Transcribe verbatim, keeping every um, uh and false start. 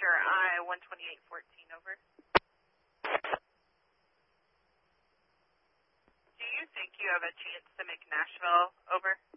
Roger, I one twenty-eight fourteen, over. Do you think you have a chance to make Nashville, over?